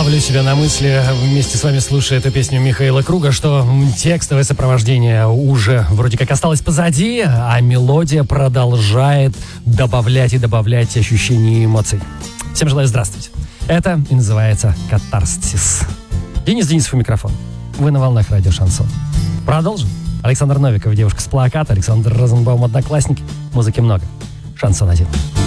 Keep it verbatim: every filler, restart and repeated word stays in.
ловлю себя на мысли, вместе с вами слушая эту песню Михаила Круга, что текстовое сопровождение уже вроде как осталось позади, а мелодия продолжает добавлять и добавлять ощущений и эмоций. Всем желаю здравствовать. Это и называется катарсис. Денис Денисов у микрофона. Вы на волнах радио Шансон. Продолжим. Александр Новиков, девушка с плаката, Александр Розенбаум, одноклассники. Музыки много. Шансон один.